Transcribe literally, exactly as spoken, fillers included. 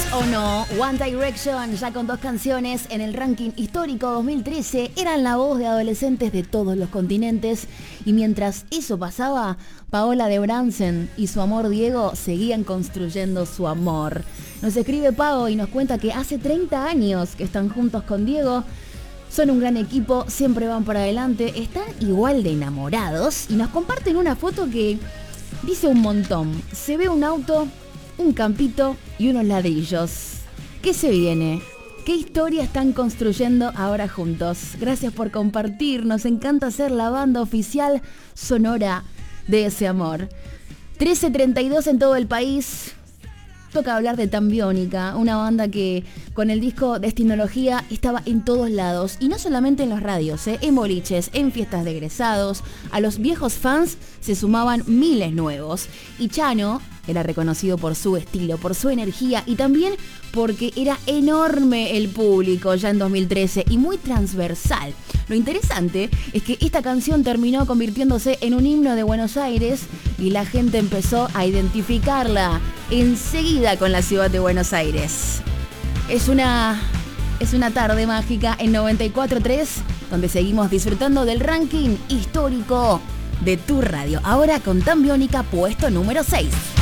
o no, One Direction, ya con dos canciones en el ranking histórico dos mil trece, eran la voz de adolescentes de todos los continentes. Y mientras eso pasaba, Paola de Bransen y su amor Diego seguían construyendo su amor. Nos escribe Pao y nos cuenta que hace treinta años que están juntos con Diego. Son un gran equipo, siempre van para adelante, están igual de enamorados y nos comparten una foto que dice un montón. Se ve un auto, un campito y unos ladrillos. ¿Qué se viene? ¿Qué historia están construyendo ahora juntos? Gracias por compartir, nos encanta ser la banda oficial sonora de ese amor. trece treinta y dos en todo el país. Toca hablar de Tan Biónica, una banda que con el disco Destinología estaba en todos lados, y no solamente en las radios, ¿eh? en boliches, en fiestas de egresados. A los viejos fans se sumaban miles nuevos, y Chano era reconocido por su estilo, por su energía y también porque era enorme el público ya en dos mil trece y muy transversal. Lo interesante es que esta canción terminó convirtiéndose en un himno de Buenos Aires y la gente empezó a identificarla enseguida con la ciudad de Buenos Aires. Es una, es una tarde mágica en noventa y cuatro punto tres, donde seguimos disfrutando del ranking histórico de tu radio. Ahora con Tan Biónica, puesto número seis.